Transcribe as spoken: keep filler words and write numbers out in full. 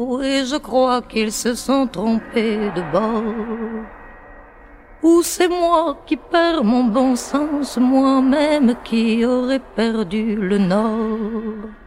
Et je crois qu'ils se sont trompés de bord. Ou c'est moi qui perds mon bon sens, moi-même qui aurais perdu le nord.